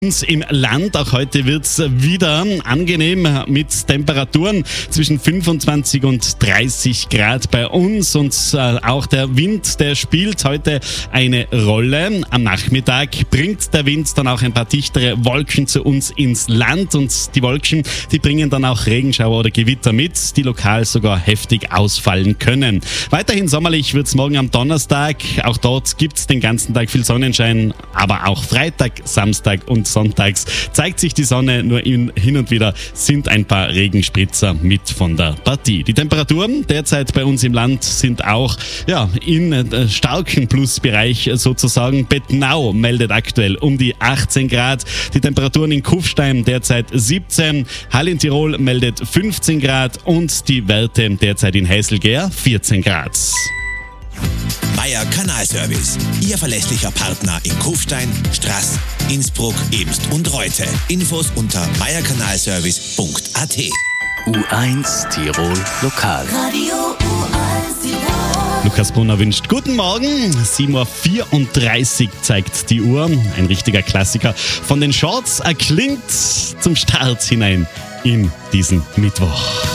Uns im Land, auch heute wird es wieder angenehm mit Temperaturen zwischen 25 und 30 Grad bei uns und auch der Wind, der spielt heute eine Rolle. Am Nachmittag bringt der Wind dann auch ein paar dichtere Wolken zu uns ins Land und die Wolken, die bringen dann auch Regenschauer oder Gewitter mit, die lokal sogar heftig ausfallen können. Weiterhin sommerlich wird es morgen am Donnerstag, auch dort gibt es den ganzen Tag viel Sonnenschein, aber auch Freitag, Samstag und sonntags zeigt sich die Sonne, nur hin und wieder sind ein paar Regenspritzer mit von der Partie. Die Temperaturen derzeit bei uns im Land sind auch in starken Plusbereich sozusagen. Bettenau meldet aktuell um die 18 Grad. Die Temperaturen in Kufstein derzeit 17. Hall in Tirol meldet 15 Grad und die Werte derzeit in Heißelgehr 14 Grad. Meier Kanalservice, Ihr verlässlicher Partner in Kufstein, Straß, Innsbruck, Ebst und Reute. Infos unter meierkanalservice.at. U1 Tirol Lokal. Radio U1 Tirol. Lukas Brunner wünscht guten Morgen. 7.34 Uhr zeigt die Uhr. Ein richtiger Klassiker von den Shorts erklingt zum Start hinein in diesen Mittwoch.